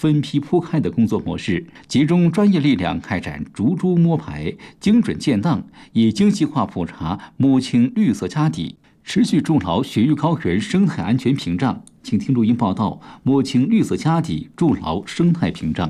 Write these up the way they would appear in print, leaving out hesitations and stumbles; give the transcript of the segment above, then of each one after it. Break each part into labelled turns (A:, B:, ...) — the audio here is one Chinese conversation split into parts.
A: 分批铺开的工作模式，集中专业力量开展逐株摸排、精准建档，以精细化普查摸清绿色家底，持续筑牢雪域高原生态安全屏障。请听录音报道：摸清绿色家底，筑牢生态屏障。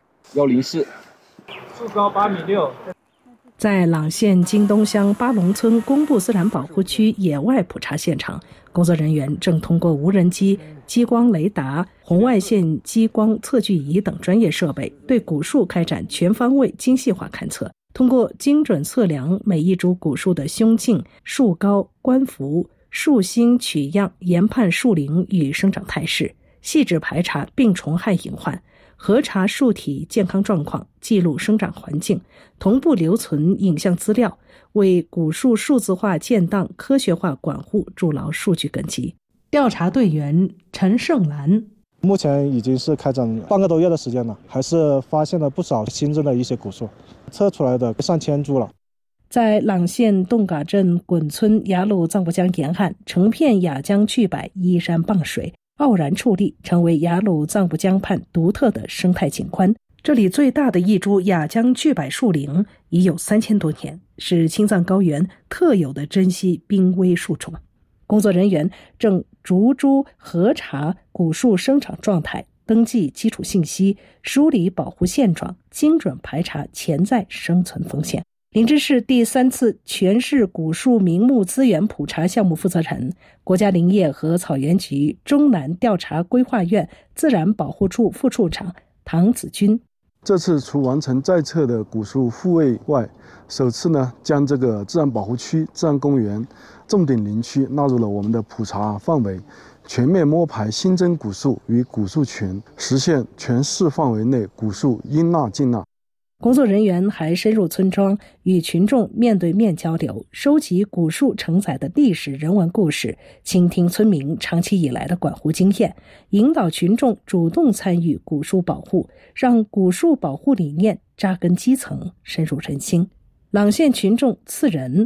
B: 104，
C: 树高8.6米。
D: 在朗县金东乡巴龙村公布自然保护区野外普查现场，工作人员正通过无人机、激光雷达、红外线激光测距仪等专业设备，对古树开展全方位精细化勘测。通过精准测量每一株古树的胸径、树高、冠幅、树心取样，研判树龄与生长态势，细致排查病虫害隐患，核查树体健康状况，记录生长环境，同步留存影像资料，为古树数字化建档、科学化管护筑牢数据根基。调查队员陈胜兰：
E: 目前已经是开展半个多月的时间了，还是发现了不少新增的一些古树，测出来的上千株了。
D: 在朗县洞嘎镇滚村雅鲁藏布江沿岸，成片雅江巨柏依山傍水，傲然矗立，成为雅鲁藏布江畔独特的生态景观。这里最大的一株雅江巨柏树龄已有3000多年，是青藏高原特有的珍稀濒危树种。工作人员正逐株核查古树生长状态，登记基础信息，梳理保护现状，精准排查潜在生存风险。林芝市第3次全市古树名木资源普查项目负责人、国家林业和草原局中南调查规划院自然保护处副处长唐子军：
F: 这次除完成在册的古树复位外，首次将这个自然保护区、自然公园、重点林区纳入了我们的普查范围，全面摸排新增古树与古树群，实现全市范围内古树应纳尽纳。
D: 工作人员还深入村庄，与群众面对面交流，收集古树承载的历史人文故事，倾听村民长期以来的管护经验，引导群众主动参与古树保护，让古树保护理念扎根基层，深入人心。朗县群众次仁：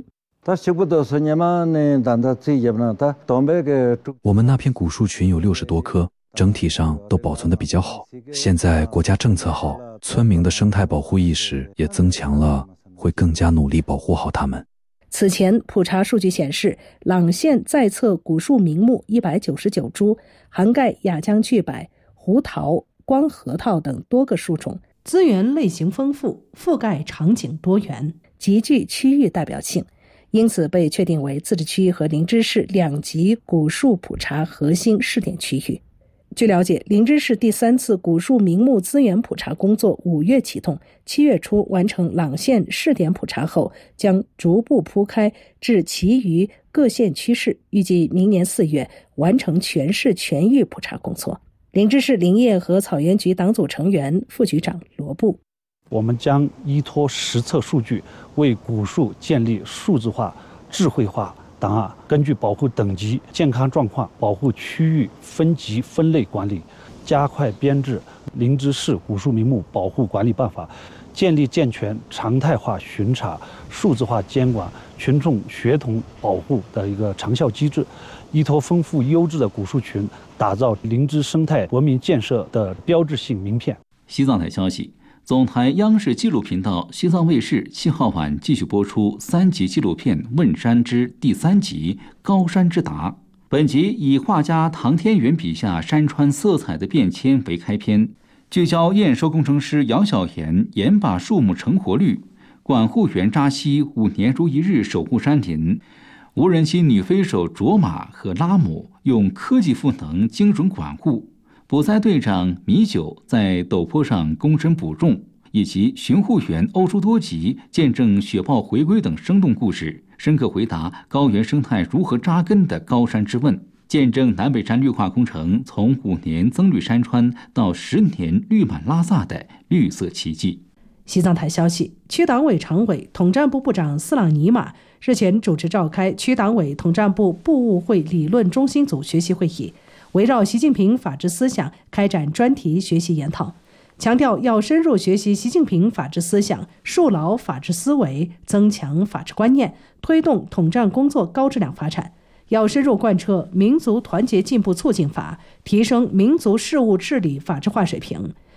G: 我们那片古树群有60多棵，整体上都保存得比较好。现在国家政策好，村民的生态保护意识也增强了，会更加努力保护好它们。
D: 此前普查数据显示，朗县在册古树名木199株，涵盖雅江巨柏、胡桃、光核桃等多个树种，资源类型丰富，覆盖场景多元，极具区域代表性，因此被确定为自治区和林芝市2级古树普查核心试点区域。据了解，林芝市第3次古树名木资源普查工作5月启动，7月初完成朗县试点普查后，将逐步铺开至其余各县区市，预计明年4月完成全市全域普查工作。林芝市林业和草原局党组成员、副局长罗布：
H: 我们将依托实测数据，为古树建立数字化、智慧化档案，根据保护等级、健康状况、保护区域分级分类管理，加快编制林芝市古树名木保护管理办法，建立健全常态化巡查、数字化监管、群众协同保护的一个长效机制，依托丰富优质的古树群，打造林芝生态文明建设的标志性名片。
A: 西藏台消息，总台央视纪录频道西藏卫视7号晚继续播出3集纪录片《问山之》第3集《高山之答》。本集以画家唐天元笔下山川色彩的变迁为开篇，聚焦验收工程师姚小岩研把树木成活率，管护员扎西5年如1日守护山林，无人机女飞手卓玛和拉姆用科技赋能精准管护，捕灾队长米九在陡坡上躬身捕种，以及巡护员欧洲多吉见证雪豹回归等生动故事，深刻回答高原生态如何扎根的高山之问，见证南北山绿化工程从5年增绿山川到10年绿满拉萨的绿色奇迹。
D: 西藏台消息，区党委常委、统战部部长斯朗尼玛日前主持召开区党委统战部部务会理论中心组学习会议，围绕习近平法治思想开展专题学习研讨，强调要深入学习习近平法治思想，树牢法治思维，增强法治观念，推动统战工作高质量发展。要深入贯彻民族团结进步促进法，提升民族事务治理法治化水平，